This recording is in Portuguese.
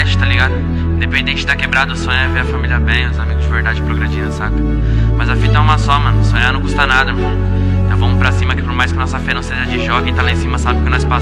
verdade, tá ligado? Independente de tá quebrado, o sonho é ver a família bem, os amigos de verdade progredindo, saca? Mas a fita é uma só, mano. Sonhar não custa nada, mano. Então vamos pra cima que por mais que nossa fé não seja de jogo, quem tá lá em cima sabe que nós passamos.